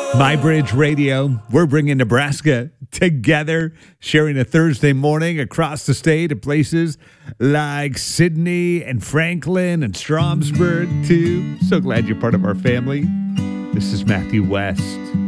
My Bridge Radio, we're bringing Nebraska together, sharing a Thursday morning across the state at places like Sydney and Franklin and Stromsburg, too. So glad you're part of our family. This is Matthew West.